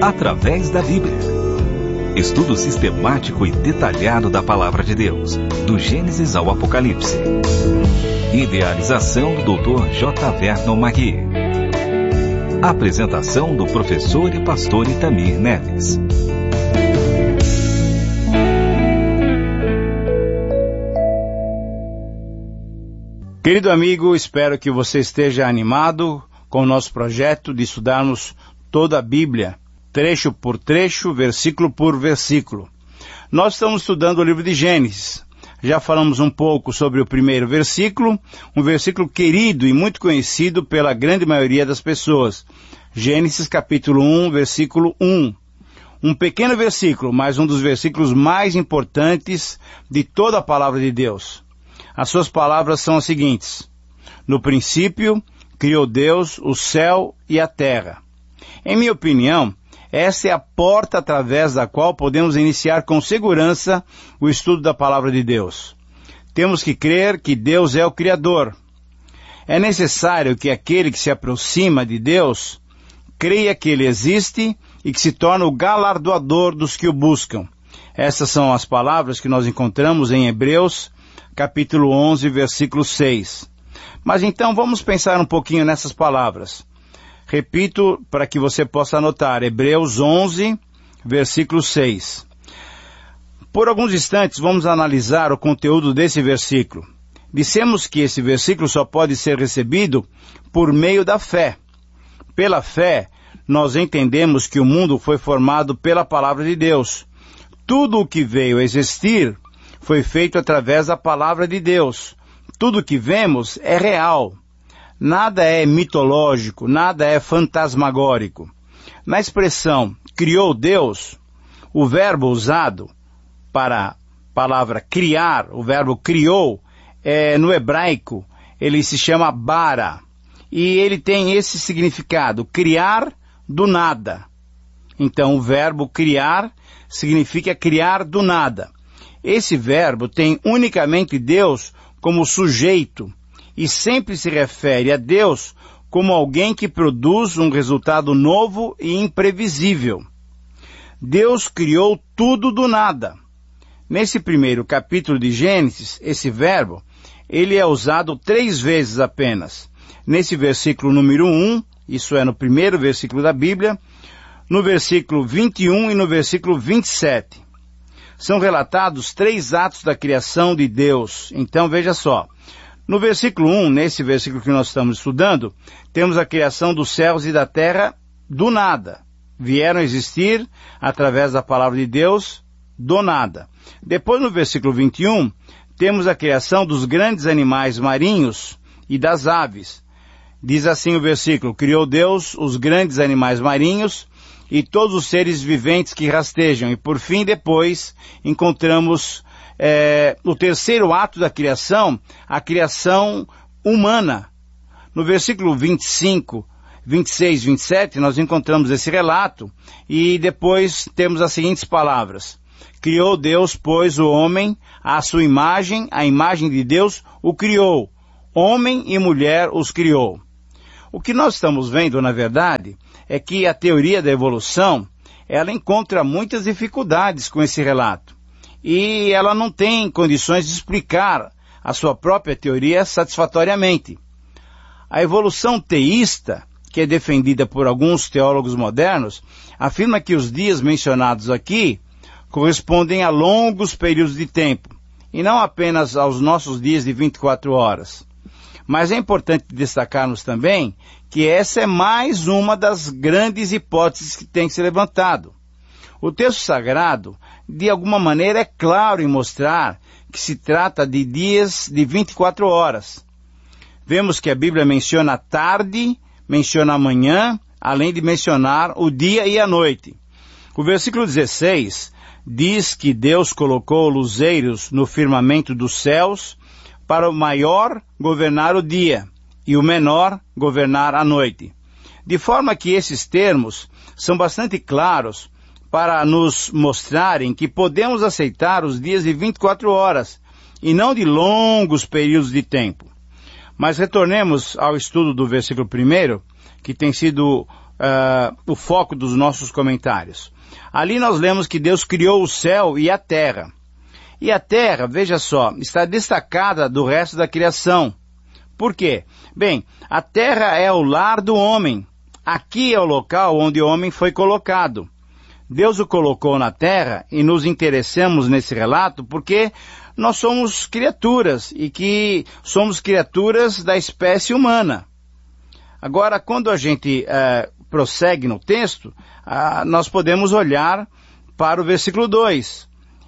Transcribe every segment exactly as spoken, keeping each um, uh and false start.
através da Bíblia. Estudo sistemático e detalhado da Palavra de Deus, do Gênesis ao Apocalipse. Idealização do doutor J. Vernon Magui. Apresentação do professor e pastor Itamir Neves. Querido amigo, espero que você esteja animado com o nosso projeto de estudarmos toda a Bíblia, trecho por trecho, versículo por versículo. Nós estamos estudando o livro de Gênesis. Já falamos um pouco sobre o primeiro versículo, um versículo querido e muito conhecido pela grande maioria das pessoas. Gênesis capítulo um, versículo um. Um pequeno versículo, mas um dos versículos mais importantes de toda a palavra de Deus. As suas palavras são as seguintes: no princípio, criou Deus o céu e a terra. Em minha opinião, essa é a porta através da qual podemos iniciar com segurança o estudo da palavra de Deus. Temos que crer que Deus é o Criador. É necessário que aquele que se aproxima de Deus creia que Ele existe e que se torna o galardoador dos que o buscam. Essas são as palavras que nós encontramos em Hebreus, capítulo onze, versículo seis. Mas então vamos pensar um pouquinho nessas palavras. Repito para que você possa anotar, Hebreus onze, versículo seis. Por alguns instantes vamos analisar o conteúdo desse versículo. Dissemos que esse versículo só pode ser recebido por meio da fé. Pela fé, nós entendemos que o mundo foi formado pela palavra de Deus. Tudo o que veio a existir foi feito através da palavra de Deus. Tudo o que vemos é real. Nada é mitológico, nada é fantasmagórico. Na expressão criou Deus, o verbo usado para a palavra criar, o verbo criou, é, no hebraico, ele se chama bara. E ele tem esse significado, criar do nada. Então o verbo criar significa criar do nada. Esse verbo tem unicamente Deus como sujeito e sempre se refere a Deus como alguém que produz um resultado novo e imprevisível. Deus criou tudo do nada. Nesse primeiro capítulo de Gênesis, esse verbo, ele é usado três vezes apenas. Nesse versículo número um, isso é no primeiro versículo da Bíblia, no versículo vinte e um e no versículo vinte e sete. São relatados três atos da criação de Deus. Então veja só, no versículo um, nesse versículo que nós estamos estudando, temos a criação dos céus e da terra do nada. Vieram a existir através da palavra de Deus do nada. Depois no versículo vinte e um, temos a criação dos grandes animais marinhos e das aves. Diz assim o versículo: criou Deus os grandes animais marinhos e todos os seres viventes que rastejam. E por fim, depois, encontramos é, o terceiro ato da criação, a criação humana. No versículo vinte e cinco, vinte e seis, vinte e sete, nós encontramos esse relato e depois temos as seguintes palavras: criou Deus, pois, o homem à sua imagem, a imagem de Deus o criou. Homem e mulher os criou. O que nós estamos vendo, na verdade, é que a teoria da evolução, ela encontra muitas dificuldades com esse relato. E ela não tem condições de explicar a sua própria teoria satisfatoriamente. A evolução teísta, que é defendida por alguns teólogos modernos, afirma que os dias mencionados aqui correspondem a longos períodos de tempo, e não apenas aos nossos dias de vinte e quatro horas. Mas é importante destacarmos também que essa é mais uma das grandes hipóteses que tem que ser levantado. O texto sagrado, de alguma maneira, é claro em mostrar que se trata de dias de vinte e quatro horas. Vemos que a Bíblia menciona a tarde, menciona a manhã, além de mencionar o dia e a noite. O versículo dezesseis diz que Deus colocou luzeiros no firmamento dos céus para o maior governar o dia e o menor governar a noite. De forma que esses termos são bastante claros para nos mostrarem que podemos aceitar os dias de vinte e quatro horas e não de longos períodos de tempo. Mas retornemos ao estudo do versículo primeiro, que tem sido uh, o foco dos nossos comentários. Ali nós lemos que Deus criou o céu e a terra. E a terra, veja só, está destacada do resto da criação. Por quê? Bem, a terra é o lar do homem. Aqui é o local onde o homem foi colocado. Deus o colocou na terra e nos interessamos nesse relato porque nós somos criaturas e que somos criaturas da espécie humana. Agora, quando a gente uh, prossegue no texto, uh, nós podemos olhar para o versículo dois.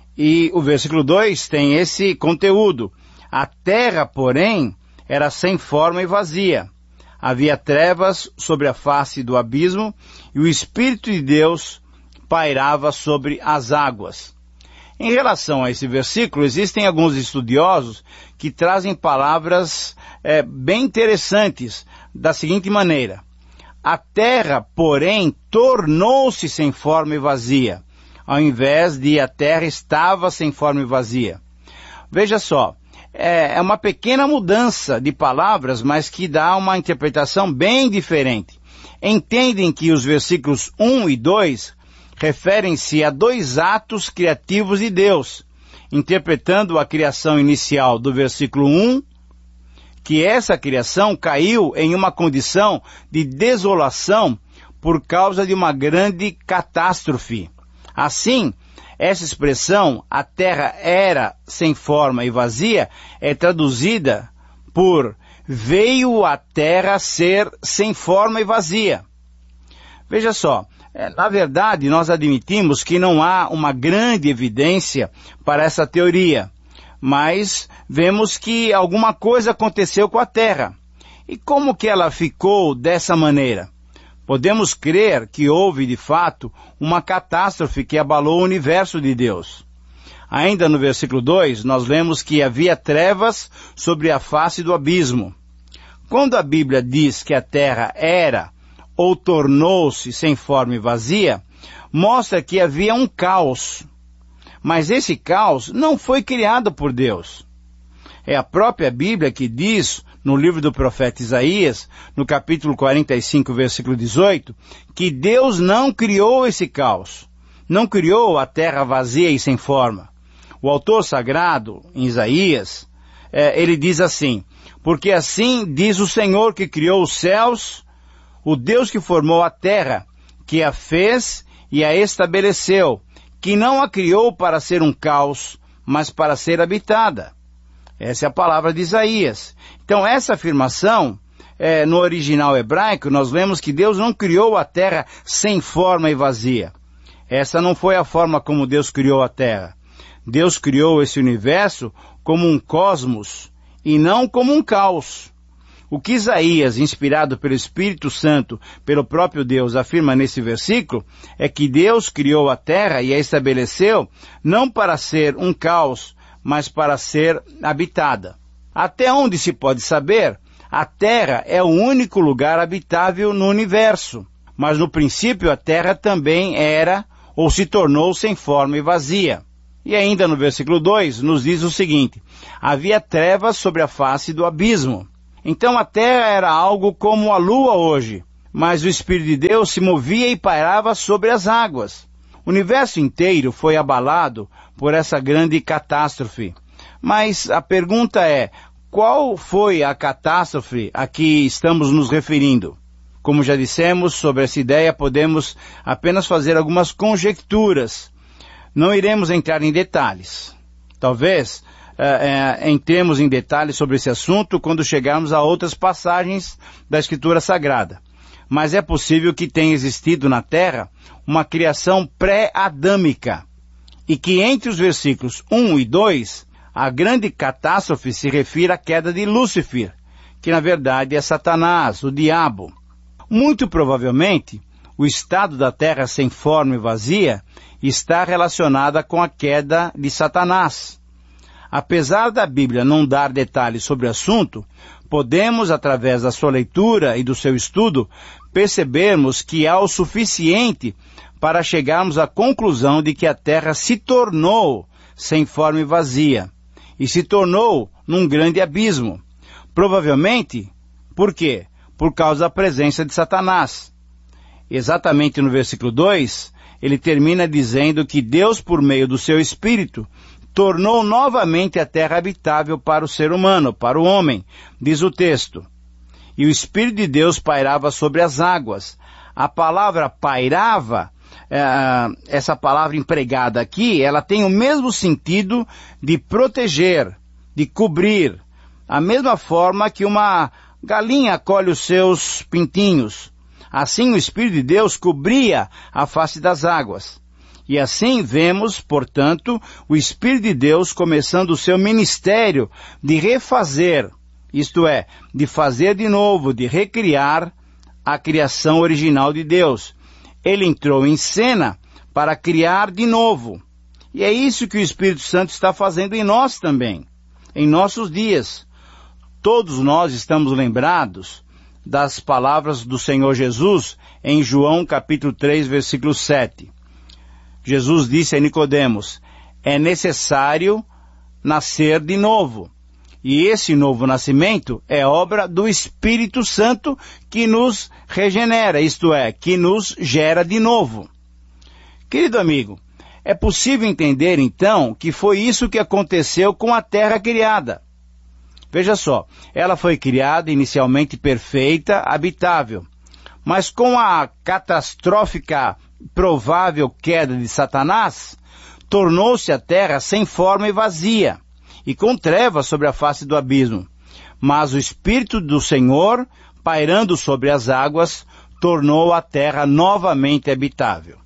E o versículo dois tem esse conteúdo. A terra, porém, era sem forma e vazia. Havia trevas sobre a face do abismo e o Espírito de Deus pairava sobre as águas. Em relação a esse versículo, existem alguns estudiosos que trazem palavras é, bem interessantes da seguinte maneira. A terra, porém, tornou-se sem forma e vazia, ao invés de a terra estava sem forma e vazia. Veja só, é uma pequena mudança de palavras, mas que dá uma interpretação bem diferente. Entendem que os versículos um e dois referem-se a dois atos criativos de Deus, interpretando a criação inicial do versículo um, que essa criação caiu em uma condição de desolação por causa de uma grande catástrofe. Assim, essa expressão, a terra era sem forma e vazia, é traduzida por veio a terra ser sem forma e vazia. Veja só, na verdade nós admitimos que não há uma grande evidência para essa teoria, mas vemos que alguma coisa aconteceu com a terra. E como que ela ficou dessa maneira? Podemos crer que houve, de fato, uma catástrofe que abalou o universo de Deus. Ainda no versículo dois, nós lemos que havia trevas sobre a face do abismo. Quando a Bíblia diz que a terra era ou tornou-se sem forma e vazia, mostra que havia um caos. Mas esse caos não foi criado por Deus. É a própria Bíblia que diz, no livro do profeta Isaías, no capítulo quarenta e cinco, versículo dezoito, que Deus não criou esse caos. Não criou a terra vazia e sem forma. O autor sagrado, em Isaías, é, ele diz assim, porque assim diz o Senhor que criou os céus, o Deus que formou a terra, que a fez e a estabeleceu, que não a criou para ser um caos, mas para ser habitada. Essa é a palavra de Isaías. Então, essa afirmação, é, no original hebraico, nós vemos que Deus não criou a terra sem forma e vazia. Essa não foi a forma como Deus criou a terra. Deus criou esse universo como um cosmos e não como um caos. O que Isaías, inspirado pelo Espírito Santo, pelo próprio Deus, afirma nesse versículo, é que Deus criou a terra e a estabeleceu não para ser um caos, mas para ser habitada. Até onde se pode saber, a terra é o único lugar habitável no universo, mas no princípio a terra também era ou se tornou sem forma e vazia. E ainda no versículo dois nos diz o seguinte, havia trevas sobre a face do abismo. Então a terra era algo como a lua hoje, mas o Espírito de Deus se movia e pairava sobre as águas. O universo inteiro foi abalado por essa grande catástrofe. Mas a pergunta é, qual foi a catástrofe a que estamos nos referindo? Como já dissemos, sobre essa ideia podemos apenas fazer algumas conjecturas. Não iremos entrar em detalhes. Talvez uh, uh, entremos em detalhes sobre esse assunto quando chegarmos a outras passagens da Escritura Sagrada. Mas é possível que tenha existido na Terra uma criação pré-adâmica e que entre os versículos um e dois, a grande catástrofe se refere à queda de Lúcifer, que na verdade é Satanás, o diabo. Muito provavelmente, o estado da terra sem forma e vazia está relacionada com a queda de Satanás. Apesar da Bíblia não dar detalhes sobre o assunto, podemos, através da sua leitura e do seu estudo, percebermos que há o suficiente para chegarmos à conclusão de que a terra se tornou sem forma e vazia, e se tornou num grande abismo. Provavelmente, por quê? Por causa da presença de Satanás. exatamente no versículo dois, ele termina dizendo que Deus, por meio do seu Espírito, tornou novamente a terra habitável para o ser humano, para o homem, diz o texto. E o Espírito de Deus pairava sobre as águas. A palavra pairava, essa palavra empregada aqui, ela tem o mesmo sentido de proteger, de cobrir, a mesma forma que uma galinha colhe os seus pintinhos. Assim o Espírito de Deus cobria a face das águas. E assim vemos, portanto, o Espírito de Deus começando o seu ministério de refazer, isto é, de fazer de novo, de recriar a criação original de Deus. Ele entrou em cena para criar de novo. E é isso que o Espírito Santo está fazendo em nós também, em nossos dias. Todos nós estamos lembrados das palavras do Senhor Jesus em João capítulo três, versículo sete. Jesus disse a Nicodemos, é necessário nascer de novo. E esse novo nascimento é obra do Espírito Santo que nos regenera, isto é, que nos gera de novo. Querido amigo, é possível entender então que foi isso que aconteceu com a terra criada. Veja só, ela foi criada inicialmente perfeita, habitável, mas com a catastrófica provável queda de Satanás, tornou-se a terra sem forma e vazia, e com trevas sobre a face do abismo. Mas o Espírito do Senhor, pairando sobre as águas, tornou a terra novamente habitável.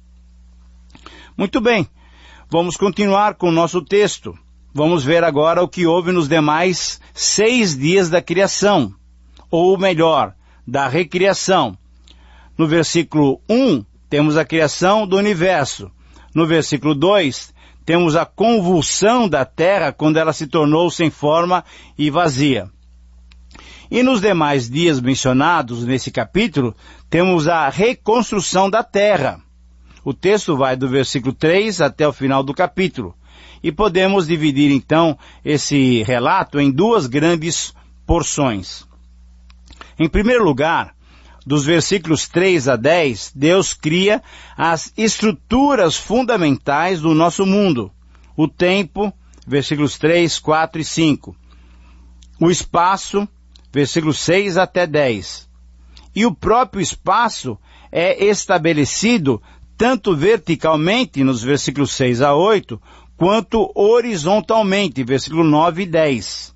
Muito bem, vamos continuar com o nosso texto. Vamos ver agora o que houve nos demais seis dias da criação, ou melhor, da recriação. No versículo um, temos a criação do universo. No versículo dois, temos a convulsão da terra quando ela se tornou sem forma e vazia. E nos demais dias mencionados nesse capítulo, temos a reconstrução da terra. O texto vai do versículo três até o final do capítulo. E podemos dividir então esse relato em duas grandes porções. Em primeiro lugar, dos versículos três a dez, Deus cria as estruturas fundamentais do nosso mundo. O tempo, versículos três, quatro e cinco. O espaço, versículos seis até dez. E o próprio espaço é estabelecido tanto verticalmente, nos versículos seis a oito, quanto horizontalmente, versículo nove e dez.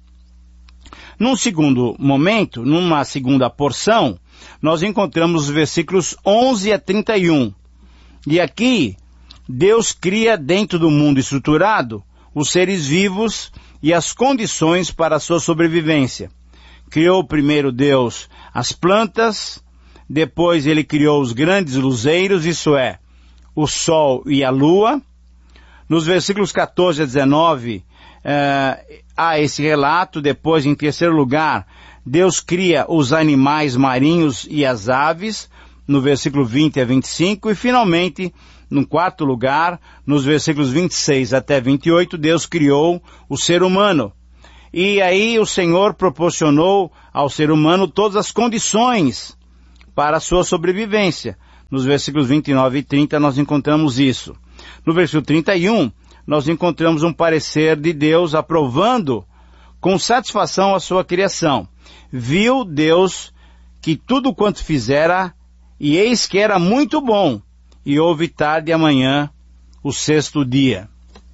Num segundo momento, numa segunda porção, nós encontramos os versículos onze a trinta e um. E aqui, Deus cria dentro do mundo estruturado os seres vivos e as condições para a sua sobrevivência. Criou primeiro Deus as plantas, depois ele criou os grandes luzeiros, isso é, o sol e a lua. Nos versículos catorze a dezenove, eh, há esse relato. Depois, em terceiro lugar, Deus cria os animais marinhos e as aves, no versículo vinte a vinte e cinco, e finalmente, no quarto lugar, nos versículos vinte e seis até vinte e oito, Deus criou o ser humano. E aí o Senhor proporcionou ao ser humano todas as condições para a sua sobrevivência. Nos versículos vinte e nove e trinta nós encontramos isso. No versículo trinta e um, nós encontramos um parecer de Deus aprovando com satisfação a sua criação. Viu Deus que tudo quanto fizera, e eis que era muito bom, e houve tarde e amanhã o sexto dia.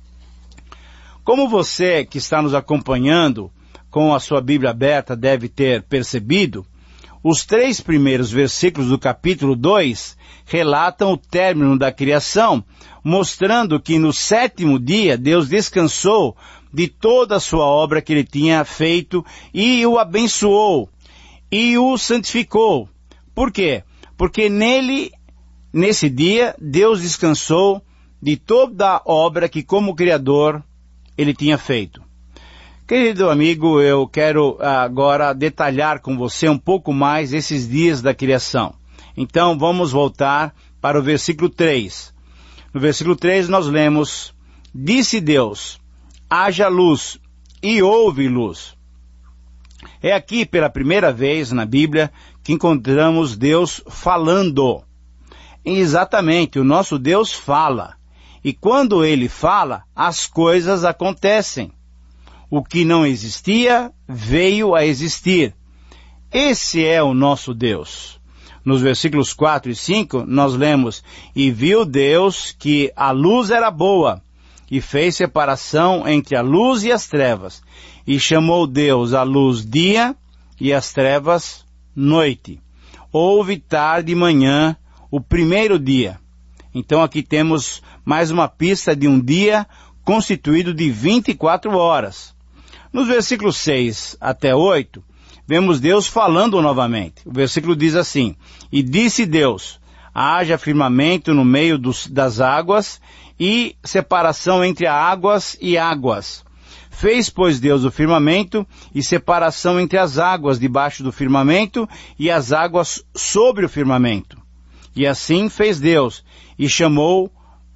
Como você que está nos acompanhando com a sua Bíblia aberta deve ter percebido, os três primeiros versículos do capítulo dois relatam o término da criação, mostrando que no sétimo dia Deus descansou de toda a sua obra que ele tinha feito e o abençoou e o santificou. Por quê? Porque nele, nesse dia, Deus descansou de toda a obra que como Criador ele tinha feito. Querido amigo, eu quero agora detalhar com você um pouco mais esses dias da criação. Então vamos voltar para o versículo três. No versículo três nós lemos: disse Deus, haja luz, e houve luz. É aqui pela primeira vez na Bíblia que encontramos Deus falando. Exatamente, o nosso Deus fala. E quando Ele fala, as coisas acontecem. O que não existia, veio a existir. Esse é o nosso Deus. Nos versículos quatro e cinco, nós lemos: E viu Deus que a luz era boa, e fez separação entre a luz e as trevas. E chamou Deus a luz dia, e as trevas noite. Houve tarde e manhã, o primeiro dia. Então aqui temos mais uma pista de um dia constituído de vinte e quatro horas. Nos versículos seis até oito, vemos Deus falando novamente. O versículo diz assim: E disse Deus, haja firmamento no meio dos, das águas, e separação entre águas e águas. Fez, pois, Deus o firmamento, e separação entre as águas debaixo do firmamento, e as águas sobre o firmamento. E assim fez Deus, e chamou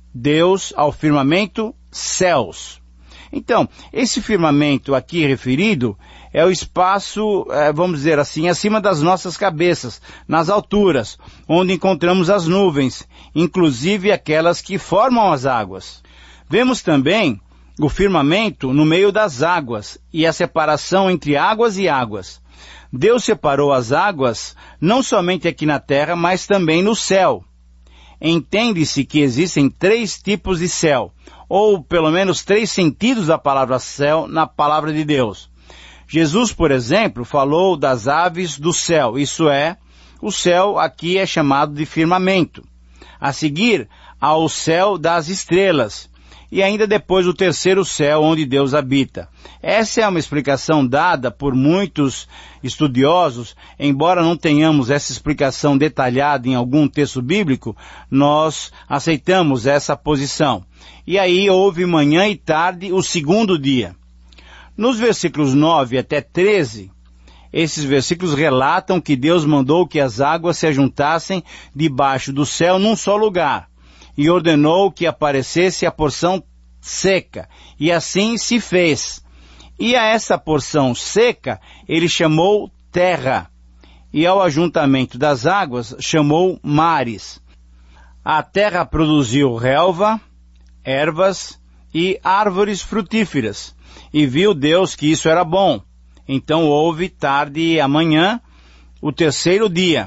Deus ao firmamento céus. Então, esse firmamento aqui referido é o espaço, vamos dizer assim, acima das nossas cabeças, nas alturas, onde encontramos as nuvens, inclusive aquelas que formam as águas. Vemos também o firmamento no meio das águas e a separação entre águas e águas. Deus separou as águas não somente aqui na terra, mas também no céu. Entende-se que existem três tipos de céu, ou pelo menos três sentidos da palavra céu na palavra de Deus. Jesus, por exemplo, falou das aves do céu, isso é, o céu aqui é chamado de firmamento. A seguir, há o céu das estrelas, e ainda depois o terceiro céu onde Deus habita. Essa é uma explicação dada por muitos estudiosos, embora não tenhamos essa explicação detalhada em algum texto bíblico, nós aceitamos essa posição. E aí houve manhã e tarde o segundo dia. Nos versículos nove até treze, esses versículos relatam que Deus mandou que as águas se ajuntassem debaixo do céu num só lugar, e ordenou que aparecesse a porção seca, e assim se fez. E a essa porção seca ele chamou terra, e ao ajuntamento das águas chamou mares. A terra produziu relva, ervas e árvores frutíferas, e viu Deus que isso era bom. Então houve tarde e amanhã, o terceiro dia.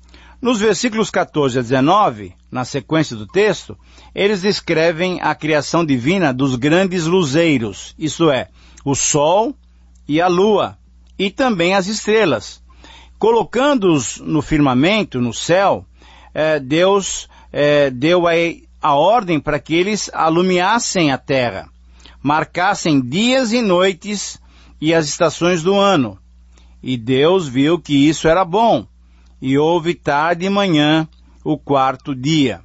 Nos versículos catorze a dezenove, na sequência do texto, eles descrevem a criação divina dos grandes luzeiros, isto é, o sol e a lua, e também as estrelas. Colocando-os no firmamento, no céu, eh, Deus eh, deu a, a ordem para que eles alumiassem a terra, marcassem dias e noites e as estações do ano. E Deus viu que isso era bom, e houve tarde e manhã, o quarto dia.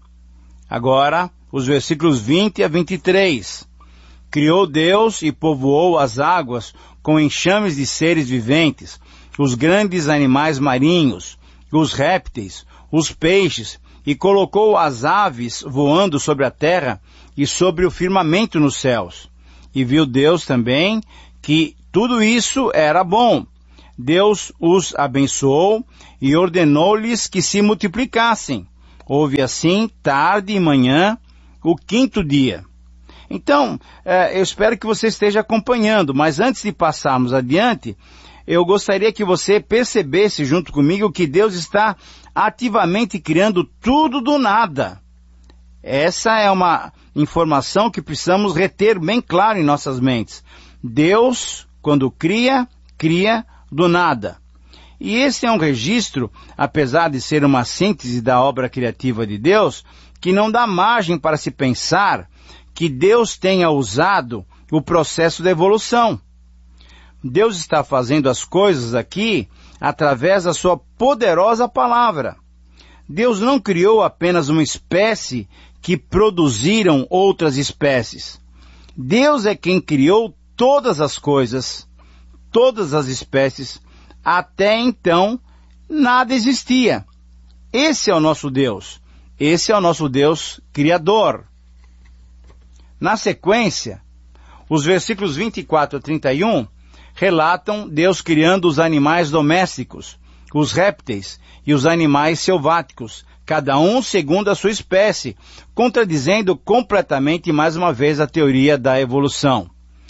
Agora, os versículos vinte a vinte e três. Criou Deus e povoou as águas com enxames de seres viventes, os grandes animais marinhos, os répteis, os peixes, e colocou as aves voando sobre a terra e sobre o firmamento nos céus. E viu Deus também que tudo isso era bom. Deus os abençoou e ordenou-lhes que se multiplicassem. Houve assim tarde e manhã, o quinto dia. Então, eh, eu espero que você esteja acompanhando, mas antes de passarmos adiante, eu gostaria que você percebesse junto comigo que Deus está ativamente criando tudo do nada. Essa é uma informação que precisamos reter bem claro em nossas mentes. Deus, quando cria, cria do nada. E esse é um registro, apesar de ser uma síntese da obra criativa de Deus, que não dá margem para se pensar que Deus tenha usado o processo da evolução. Deus está fazendo as coisas aqui através da sua poderosa palavra. Deus não criou apenas uma espécie que produziram outras espécies. Deus é quem criou todas as coisas, todas as espécies. Até então, nada existia. Esse é o nosso Deus. Esse é o nosso Deus Criador. Na sequência, os versículos vinte e quatro a trinta e um relatam Deus criando os animais domésticos, os répteis e os animais selváticos, cada um segundo a sua espécie, contradizendo completamente mais uma vez a teoria da evolução.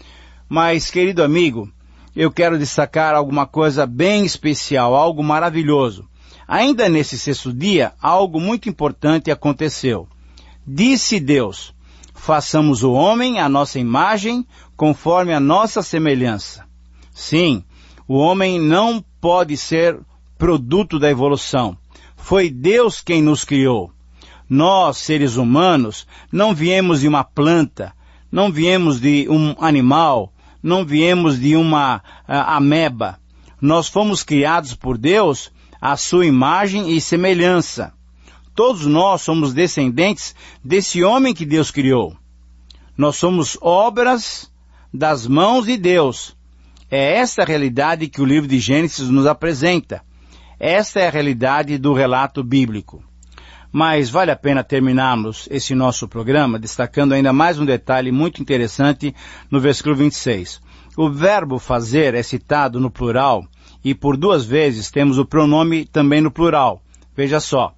Mas, querido amigo, eu quero destacar alguma coisa bem especial, algo maravilhoso. Ainda nesse sexto dia, algo muito importante aconteceu. Disse Deus: façamos o homem à nossa imagem, conforme a nossa semelhança. Sim, o homem não pode ser produto da evolução. Foi Deus quem nos criou. Nós, seres humanos, não viemos de uma planta, não viemos de um animal, não viemos de uma uh, ameba. Nós fomos criados por Deus à sua imagem e semelhança. Todos nós somos descendentes desse homem que Deus criou. Nós somos obras das mãos de Deus. É esta a realidade que o livro de Gênesis nos apresenta. Esta é a realidade do relato bíblico. Mas vale a pena terminarmos esse nosso programa destacando ainda mais um detalhe muito interessante no versículo vinte e seis. O verbo fazer é citado no plural e por duas vezes temos o pronome também no plural. Veja só,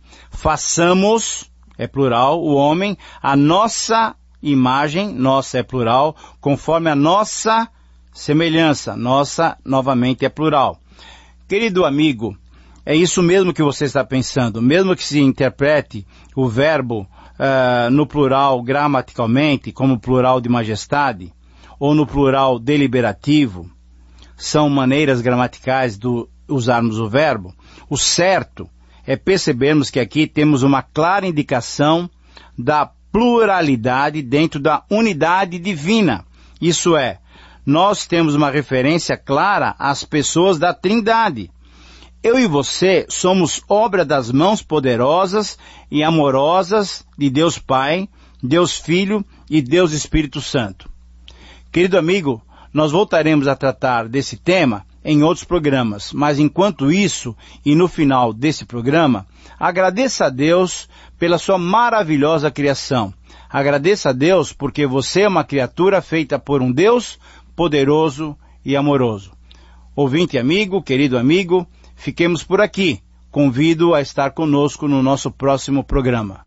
façamos, é plural, o homem, a nossa imagem, nossa é plural, conforme a nossa semelhança, nossa novamente é plural. Querido amigo, é isso mesmo que você está pensando, mesmo que se interprete o verbo uh, no plural gramaticalmente, como plural de majestade, ou no plural deliberativo, são maneiras gramaticais de usarmos o verbo, o certo é percebermos que aqui temos uma clara indicação da pluralidade dentro da unidade divina. Isso é, nós temos uma referência clara às pessoas da Trindade. Eu e você somos obra das mãos poderosas e amorosas de Deus Pai, Deus Filho e Deus Espírito Santo. Querido amigo, nós voltaremos a tratar desse tema em outros programas, mas enquanto isso, e no final desse programa, agradeça a Deus pela sua maravilhosa criação. Agradeça a Deus porque você é uma criatura feita por um Deus poderoso e amoroso. Ouvinte amigo, querido amigo, fiquemos por aqui. Convido a estar conosco no nosso próximo programa.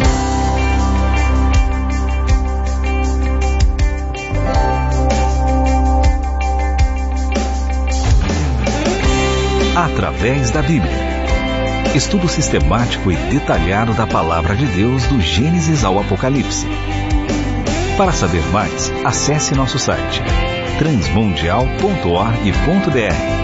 Através da Bíblia. Estudo sistemático e detalhado da Palavra de Deus do Gênesis ao Apocalipse. Para saber mais, acesse nosso site transmundial ponto org ponto br.